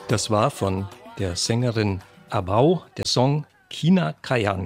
Das war von der Sängerin Abau, der Song China Kayan.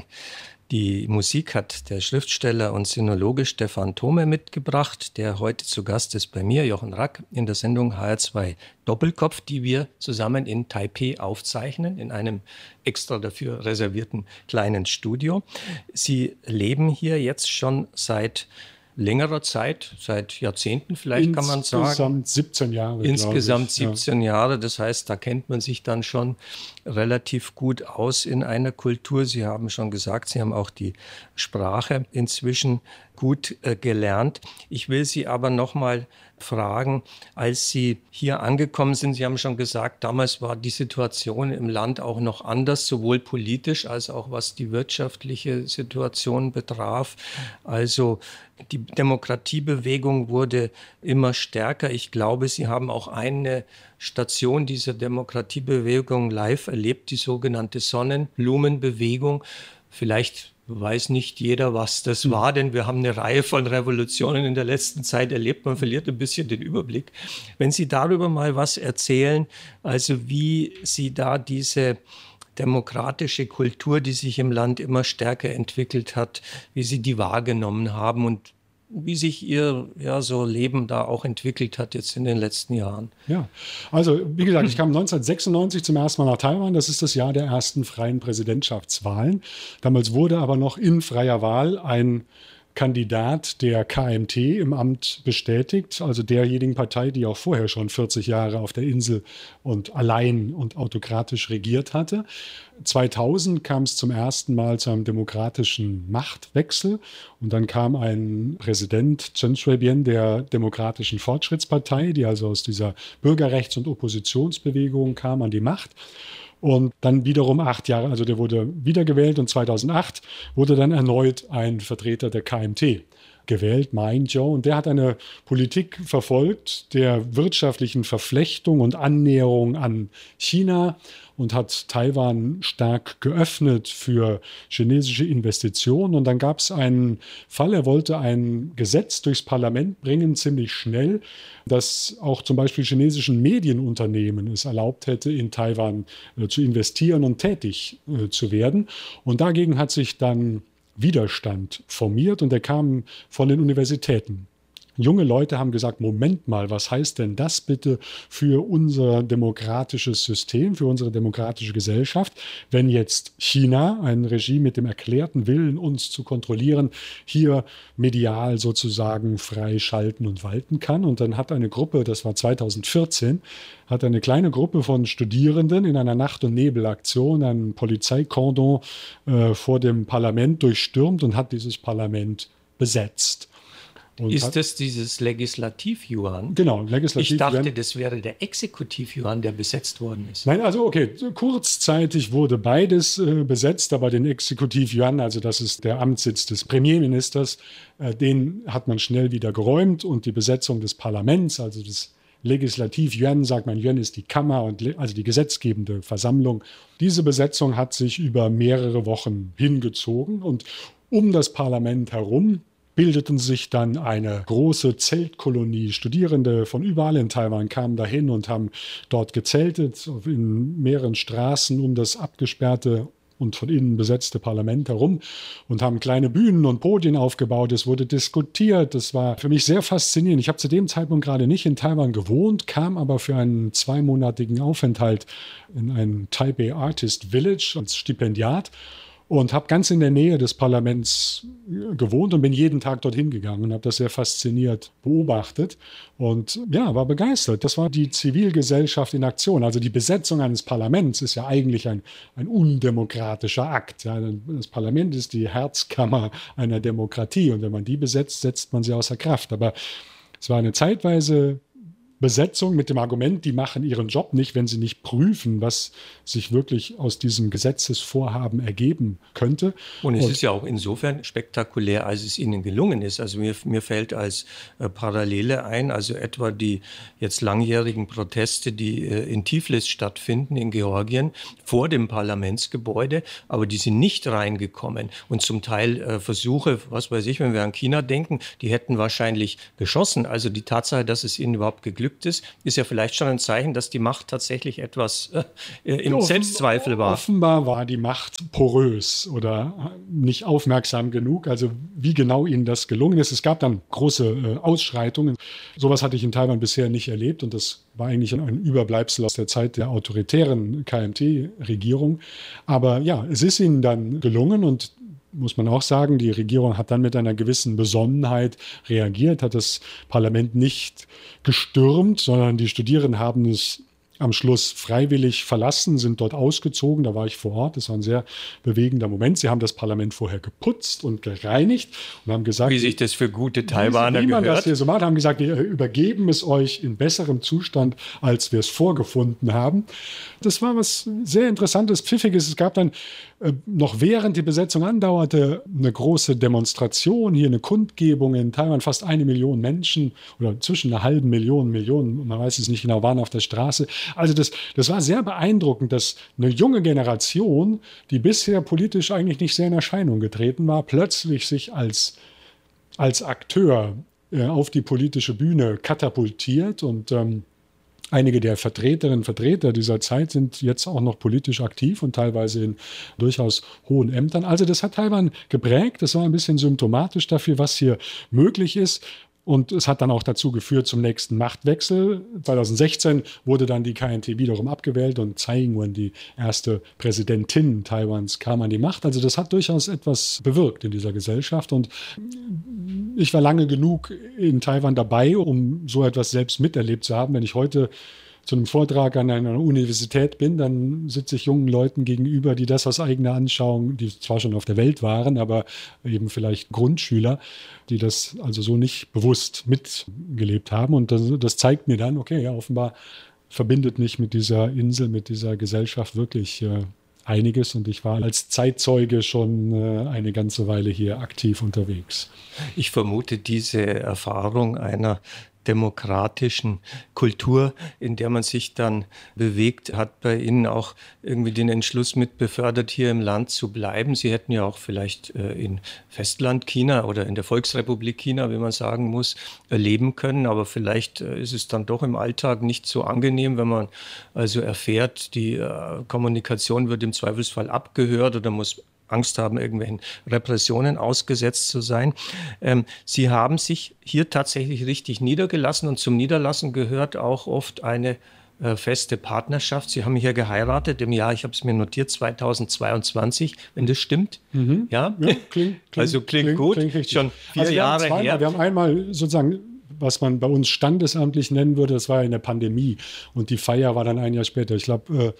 Die Musik hat der Schriftsteller und Sinologe Stefan Thome mitgebracht, der heute zu Gast ist bei mir, Jochen Rack, in der Sendung HR2 Doppelkopf, die wir zusammen in Taipeh aufzeichnen, in einem extra dafür reservierten kleinen Studio. Sie leben hier jetzt schon seit längerer Zeit, seit Jahrzehnten vielleicht, kann man sagen. Insgesamt 17 Jahre. Insgesamt 17 Jahre, das heißt, da kennt man sich dann schon relativ gut aus in einer Kultur. Sie haben schon gesagt, Sie haben auch die Sprache inzwischen gut gelernt. Ich will Sie aber noch mal fragen, als Sie hier angekommen sind, Sie haben schon gesagt, damals war die Situation im Land auch noch anders, sowohl politisch als auch was die wirtschaftliche Situation betraf. Also die Demokratiebewegung wurde immer stärker. Ich glaube, Sie haben auch eine Station dieser Demokratiebewegung live erlebt, die sogenannte Sonnenblumenbewegung. Vielleicht weiß nicht jeder, was das war, denn wir haben eine Reihe von Revolutionen in der letzten Zeit erlebt. Man verliert ein bisschen den Überblick. Wenn Sie darüber mal was erzählen, also wie Sie da diese demokratische Kultur, die sich im Land immer stärker entwickelt hat, wie Sie die wahrgenommen haben und wie sich Ihr so Leben da auch entwickelt hat jetzt in den letzten Jahren. Ja, also wie gesagt, ich kam 1996 zum ersten Mal nach Taiwan. Das ist das Jahr der ersten freien Präsidentschaftswahlen. Damals wurde aber noch in freier Wahl ein Kandidat der KMT im Amt bestätigt, also derjenigen Partei, die auch vorher schon 40 Jahre auf der Insel und allein und autokratisch regiert hatte. 2000 kam es zum ersten Mal zu einem demokratischen Machtwechsel und dann kam ein Präsident, Chen Shui-bian, der Demokratischen Fortschrittspartei, die also aus dieser Bürgerrechts- und Oppositionsbewegung kam, an die Macht. Und dann wiederum 8 Jahre, also der wurde wiedergewählt und 2008 wurde dann erneut ein Vertreter der KMT gewählt, Ma Ying-jeou. Und der hat eine Politik verfolgt der wirtschaftlichen Verflechtung und Annäherung an China und hat Taiwan stark geöffnet für chinesische Investitionen. Und dann gab es einen Fall, er wollte ein Gesetz durchs Parlament bringen, ziemlich schnell, das auch zum Beispiel chinesischen Medienunternehmen es erlaubt hätte, in Taiwan zu investieren und tätig zu werden. Und dagegen hat sich dann Widerstand formiert und der kam von den Universitäten. Junge Leute haben gesagt, Moment mal, was heißt denn das bitte für unser demokratisches System, für unsere demokratische Gesellschaft, wenn jetzt China, ein Regime mit dem erklärten Willen, uns zu kontrollieren, hier medial sozusagen frei schalten und walten kann. Und dann hat eine Gruppe, das war 2014, hat eine kleine Gruppe von Studierenden in einer Nacht- und Nebelaktion ein Polizeikordon vor dem Parlament durchstürmt und hat dieses Parlament besetzt. Ist das dieses Legislativ-Yuan? Genau, Legislativ-Yuan. Ich dachte, das wäre der Exekutiv-Yuan, der besetzt worden ist. Nein, also okay, kurzzeitig wurde beides besetzt, aber den Exekutiv-Yuan, also das ist der Amtssitz des Premierministers, den hat man schnell wieder geräumt und die Besetzung des Parlaments, also des Legislativ-Yuan, sagt man, Yuan ist die Kammer, also die gesetzgebende Versammlung. Diese Besetzung hat sich über mehrere Wochen hingezogen und um das Parlament herum bildeten sich dann eine große Zeltkolonie. Studierende von überall in Taiwan kamen dahin und haben dort gezeltet, in mehreren Straßen um das abgesperrte und von innen besetzte Parlament herum und haben kleine Bühnen und Podien aufgebaut. Es wurde diskutiert. Das war für mich sehr faszinierend. Ich habe zu dem Zeitpunkt gerade nicht in Taiwan gewohnt, kam aber für einen 2-monatigen Aufenthalt in ein Taipei Artist Village als Stipendiat und habe ganz in der Nähe des Parlaments gewohnt und bin jeden Tag dorthin gegangen und habe das sehr fasziniert beobachtet und ja, war begeistert. Das war die Zivilgesellschaft in Aktion. Also die Besetzung eines Parlaments ist ja eigentlich ein undemokratischer Akt. Ja, das Parlament ist die Herzkammer einer Demokratie und wenn man die besetzt, setzt man sie außer Kraft. Aber es war eine zeitweise Besetzung mit dem Argument, die machen ihren Job nicht, wenn sie nicht prüfen, was sich wirklich aus diesem Gesetzesvorhaben ergeben könnte. Und es ist ja auch insofern spektakulär, als es ihnen gelungen ist. Also mir fällt als Parallele ein, also etwa die jetzt langjährigen Proteste, die in Tiflis stattfinden, in Georgien, vor dem Parlamentsgebäude, aber die sind nicht reingekommen. Und zum Teil Versuche, was weiß ich, wenn wir an China denken, die hätten wahrscheinlich geschossen. Also die Tatsache, dass es ihnen überhaupt geglückt geglückt ist, ist ja vielleicht schon ein Zeichen, dass die Macht tatsächlich etwas im Selbstzweifel war. Offenbar war die Macht porös oder nicht aufmerksam genug. Also wie genau ihnen das gelungen ist. Es gab dann große Ausschreitungen. Sowas hatte ich in Taiwan bisher nicht erlebt und das war eigentlich ein Überbleibsel aus der Zeit der autoritären KMT-Regierung. Aber ja, es ist ihnen dann gelungen und muss man auch sagen, die Regierung hat dann mit einer gewissen Besonnenheit reagiert, hat das Parlament nicht gestürmt, sondern die Studierenden haben es am Schluss freiwillig verlassen, sind dort ausgezogen. Da war ich vor Ort. Das war ein sehr bewegender Moment. Sie haben das Parlament vorher geputzt und gereinigt und haben gesagt, wie sich das für gute Taiwaner gehört. Wie man das hier so macht, haben gesagt, wir übergeben es euch in besserem Zustand, als wir es vorgefunden haben. Das war was sehr Interessantes, Pfiffiges. Es gab dann noch während die Besetzung andauerte, eine große Demonstration, hier eine Kundgebung in Taiwan. Fast 1 Million Menschen oder zwischen 500.000 Millionen, man weiß es nicht genau, waren auf der Straße. Also das war sehr beeindruckend, dass eine junge Generation, die bisher politisch eigentlich nicht sehr in Erscheinung getreten war, plötzlich sich als Akteur auf die politische Bühne katapultiert und einige der Vertreterinnen und Vertreter dieser Zeit sind jetzt auch noch politisch aktiv und teilweise in durchaus hohen Ämtern. Also das hat Taiwan geprägt. Das war ein bisschen symptomatisch dafür, was hier möglich ist. Und es hat dann auch dazu geführt zum nächsten Machtwechsel. 2016 wurde dann die KMT wiederum abgewählt und Tsai Ing-wen, die erste Präsidentin Taiwans, kam an die Macht. Also das hat durchaus etwas bewirkt in dieser Gesellschaft. Und ich war lange genug in Taiwan dabei, um so etwas selbst miterlebt zu haben. Wenn ich heute zu einem Vortrag an einer Universität bin, dann sitze ich jungen Leuten gegenüber, die das aus eigener Anschauung, die zwar schon auf der Welt waren, aber eben vielleicht Grundschüler, die das also so nicht bewusst mitgelebt haben. Und das zeigt mir dann, okay, ja, offenbar verbindet mich mit dieser Insel, mit dieser Gesellschaft wirklich einiges. Und ich war als Zeitzeuge schon eine ganze Weile hier aktiv unterwegs. Ich vermute, diese Erfahrung einer demokratischen Kultur, in der man sich dann bewegt, hat bei Ihnen auch irgendwie den Entschluss mit befördert, hier im Land zu bleiben. Sie hätten ja auch vielleicht in Festland China oder in der Volksrepublik China, wie man sagen muss, leben können. Aber vielleicht ist es dann doch im Alltag nicht so angenehm, wenn man also erfährt, die Kommunikation wird im Zweifelsfall abgehört oder muss Angst haben, irgendwelchen Repressionen ausgesetzt zu sein. Sie haben sich hier tatsächlich richtig niedergelassen und zum Niederlassen gehört auch oft eine feste Partnerschaft. Sie haben hier geheiratet im Jahr, ich habe es mir notiert, 2022, wenn das stimmt. Mhm. Ja, klingt gut. Klingt schon 4 Jahre her. Wir haben einmal sozusagen, was man bei uns standesamtlich nennen würde, das war in der Pandemie und die Feier war dann ein Jahr später. Ich glaube,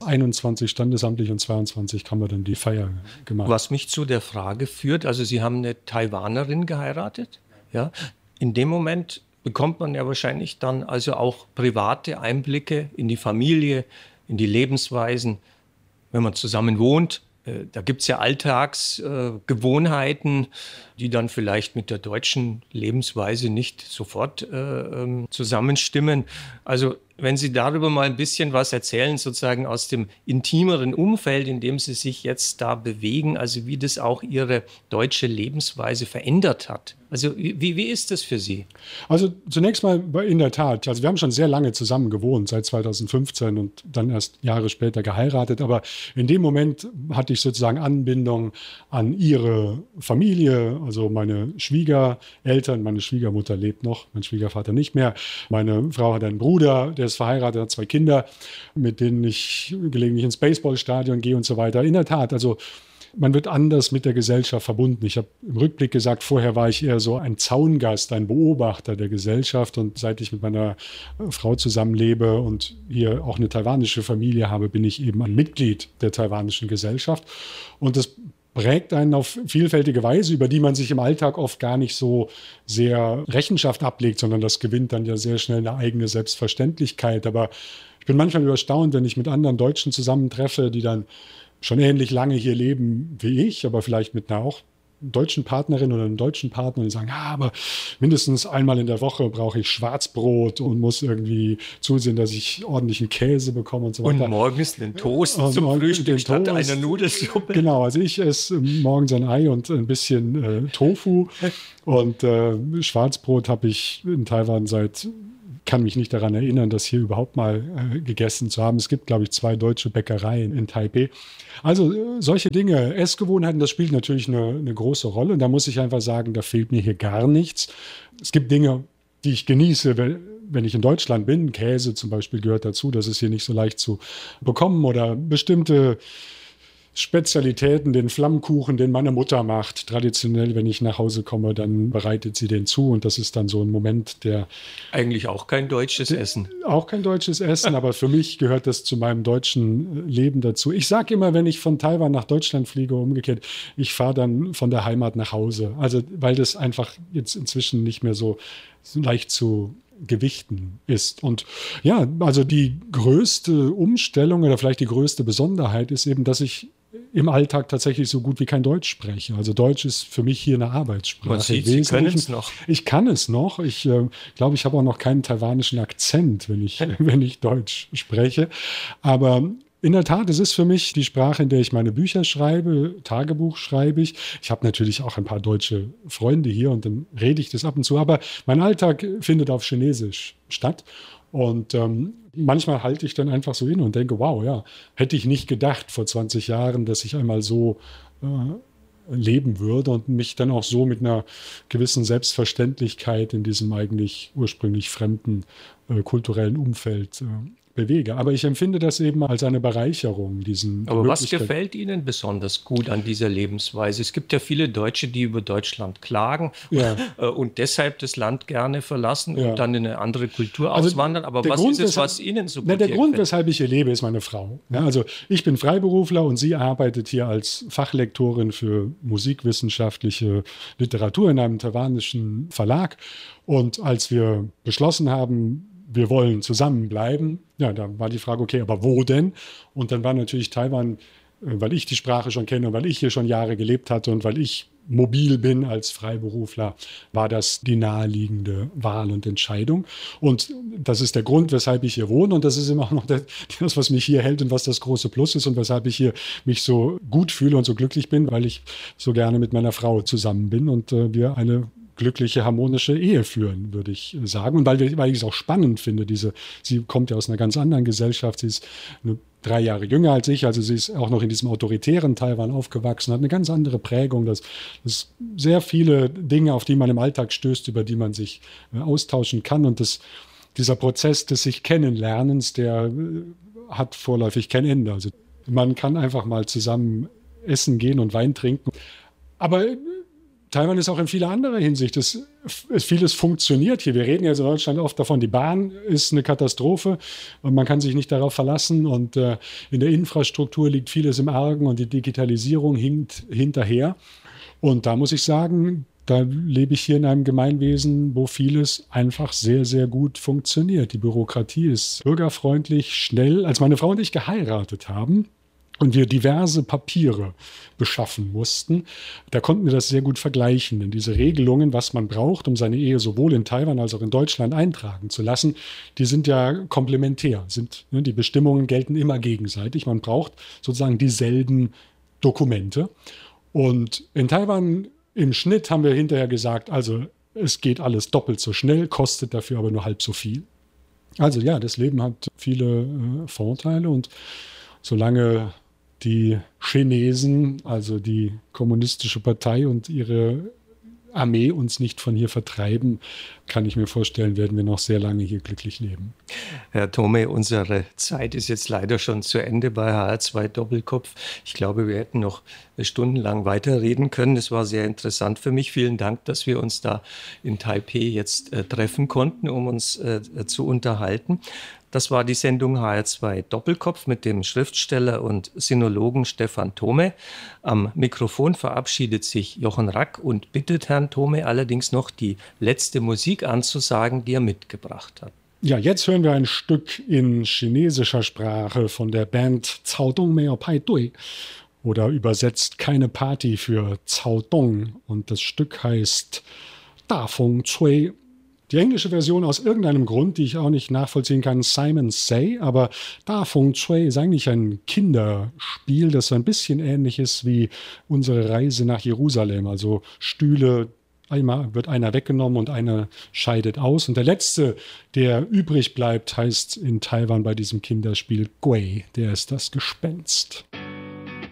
21 standesamtlich und 22 haben wir dann die Feier gemacht. Was mich zu der Frage führt, also Sie haben eine Taiwanerin geheiratet, ja? In dem Moment bekommt man ja wahrscheinlich dann also auch private Einblicke in die Familie, in die Lebensweisen, wenn man zusammen wohnt. Da gibt es ja Alltagsgewohnheiten, die dann vielleicht mit der deutschen Lebensweise nicht sofort zusammenstimmen. Also wenn Sie darüber mal ein bisschen was erzählen, sozusagen aus dem intimeren Umfeld, in dem Sie sich jetzt da bewegen, also wie das auch Ihre deutsche Lebensweise verändert hat. Also wie ist das für Sie? Also zunächst mal in der Tat, also wir haben schon sehr lange zusammen gewohnt, seit 2015 und dann erst Jahre später geheiratet, aber in dem Moment hatte ich sozusagen Anbindung an ihre Familie, also meine Schwiegereltern, meine Schwiegermutter lebt noch, mein Schwiegervater nicht mehr, meine Frau hat einen Bruder, der ist verheiratet, hat 2 Kinder, mit denen ich gelegentlich ins Baseballstadion gehe und so weiter. In der Tat, also man wird anders mit der Gesellschaft verbunden. Ich habe im Rückblick gesagt, vorher war ich eher so ein Zaungast, ein Beobachter der Gesellschaft. Und seit ich mit meiner Frau zusammenlebe und hier auch eine taiwanische Familie habe, bin ich eben ein Mitglied der taiwanischen Gesellschaft. Und das prägt einen auf vielfältige Weise, über die man sich im Alltag oft gar nicht so sehr Rechenschaft ablegt, sondern das gewinnt dann ja sehr schnell eine eigene Selbstverständlichkeit. Aber ich bin manchmal erstaunt, wenn ich mit anderen Deutschen zusammentreffe, die dann schon ähnlich lange hier leben wie ich, aber vielleicht mit einer auch deutschen Partnerin oder einem deutschen Partner, die sagen, ja, aber mindestens einmal in der Woche brauche ich Schwarzbrot und muss irgendwie zusehen, dass ich ordentlichen Käse bekomme und so weiter. Und morgens einen Toast zum Frühstück statt einer Nudelsuppe. Genau, also ich esse morgens ein Ei und ein bisschen Tofu und Schwarzbrot habe ich in Taiwan seit kann mich nicht daran erinnern, das hier überhaupt mal gegessen zu haben. Es gibt, glaube ich, 2 deutsche Bäckereien in Taipei. Also solche Dinge, Essgewohnheiten, das spielt natürlich eine große Rolle. Und da muss ich einfach sagen, da fehlt mir hier gar nichts. Es gibt Dinge, die ich genieße, wenn ich in Deutschland bin. Käse zum Beispiel gehört dazu. Das ist hier nicht so leicht zu bekommen. Oder bestimmte Spezialitäten, den Flammkuchen, den meine Mutter macht. Traditionell, wenn ich nach Hause komme, dann bereitet sie den zu. Und das ist dann so ein Moment, der... Eigentlich auch kein deutsches Essen. Auch kein deutsches Essen, aber für mich gehört das zu meinem deutschen Leben dazu. Ich sage immer, wenn ich von Taiwan nach Deutschland fliege, umgekehrt, ich fahre dann von der Heimat nach Hause. Also weil das einfach jetzt inzwischen nicht mehr so leicht zu gewichten ist. Und ja, also die größte Umstellung oder vielleicht die größte Besonderheit ist eben, dass ich im Alltag tatsächlich so gut wie kein Deutsch spreche. Also Deutsch ist für mich hier eine Arbeitssprache. Man sieht, Sie können es noch. Ich kann es noch. Ich glaube, ich habe auch noch keinen taiwanischen Akzent, wenn ich Deutsch spreche. Aber in der Tat, es ist für mich die Sprache, in der ich meine Bücher schreibe, Tagebuch schreibe ich. Ich habe natürlich auch ein paar deutsche Freunde hier und dann rede ich das ab und zu. Aber mein Alltag findet auf Chinesisch statt. Und manchmal halte ich dann einfach so inne und denke, wow, ja, hätte ich nicht gedacht vor 20 Jahren, dass ich einmal so leben würde und mich dann auch so mit einer gewissen Selbstverständlichkeit in diesem eigentlich ursprünglich fremden kulturellen Umfeld bewege. Aber ich empfinde das eben als eine Bereicherung. Aber was gefällt Ihnen besonders gut an dieser Lebensweise? Es gibt ja viele Deutsche, die über Deutschland klagen und deshalb das Land gerne verlassen und dann in eine andere Kultur auswandern. Aber was ist es, was Ihnen so gut gefällt? Der Grund, weshalb ich hier lebe, ist meine Frau. Ja, also ich bin Freiberufler und sie arbeitet hier als Fachlektorin für musikwissenschaftliche Literatur in einem taiwanischen Verlag. Und als wir beschlossen haben, wir wollen zusammenbleiben. Ja, da war die Frage, okay, aber wo denn? Und dann war natürlich Taiwan, weil ich die Sprache schon kenne und weil ich hier schon Jahre gelebt hatte und weil ich mobil bin als Freiberufler, war das die naheliegende Wahl und Entscheidung. Und das ist der Grund, weshalb ich hier wohne. Und das ist immer auch noch das, was mich hier hält und was das große Plus ist und weshalb ich hier mich so gut fühle und so glücklich bin, weil ich so gerne mit meiner Frau zusammen bin und wir eine glückliche, harmonische Ehe führen, würde ich sagen. Und weil ich es auch spannend finde, sie kommt ja aus einer ganz anderen Gesellschaft, sie ist 3 Jahre jünger als ich, also sie ist auch noch in diesem autoritären Taiwan aufgewachsen, hat eine ganz andere Prägung, das sehr viele Dinge, auf die man im Alltag stößt, über die man sich austauschen kann. Und dieser Prozess des sich Kennenlernens, der hat vorläufig kein Ende. Also man kann einfach mal zusammen essen gehen und Wein trinken. Aber Taiwan ist auch in vieler anderer Hinsicht. Vieles funktioniert hier. Wir reden ja in Deutschland oft davon, die Bahn ist eine Katastrophe und man kann sich nicht darauf verlassen. Und in der Infrastruktur liegt vieles im Argen und die Digitalisierung hinkt hinterher. Und da muss ich sagen, da lebe ich hier in einem Gemeinwesen, wo vieles einfach sehr, sehr gut funktioniert. Die Bürokratie ist bürgerfreundlich, schnell. Als meine Frau und ich geheiratet haben, und wir diverse Papiere beschaffen mussten, da konnten wir das sehr gut vergleichen. Denn diese Regelungen, was man braucht, um seine Ehe sowohl in Taiwan als auch in Deutschland eintragen zu lassen, die sind ja komplementär. Die Bestimmungen gelten immer gegenseitig. Man braucht sozusagen dieselben Dokumente. Und in Taiwan im Schnitt haben wir hinterher gesagt, also es geht alles doppelt so schnell, kostet dafür aber nur halb so viel. Also ja, das Leben hat viele Vorteile und solange die Chinesen, also die Kommunistische Partei und ihre Armee uns nicht von hier vertreiben, kann ich mir vorstellen, werden wir noch sehr lange hier glücklich leben. Herr Thome, unsere Zeit ist jetzt leider schon zu Ende bei HR2 Doppelkopf. Ich glaube, wir hätten noch stundenlang weiterreden können. Es war sehr interessant für mich. Vielen Dank, dass wir uns da in Taipei jetzt treffen konnten, um uns zu unterhalten. Das war die Sendung HR2 Doppelkopf mit dem Schriftsteller und Sinologen Stefan Thome. Am Mikrofon verabschiedet sich Jochen Rack und bittet Herrn Thome allerdings noch die letzte Musik anzusagen, die er mitgebracht hat. Ja, jetzt hören wir ein Stück in chinesischer Sprache von der Band Cao Dong Meo Pai Dui oder übersetzt keine Party für Cao Dong. Und das Stück heißt Da Feng Cui. Die englische Version aus irgendeinem Grund, die ich auch nicht nachvollziehen kann, Simon Say, aber Da Feng Cui ist eigentlich ein Kinderspiel, das so ein bisschen ähnlich ist wie unsere Reise nach Jerusalem, also Stühle Einmal wird einer weggenommen und einer scheidet aus. Und der letzte, der übrig bleibt, heißt in Taiwan bei diesem Kinderspiel Gui. Der ist das Gespenst.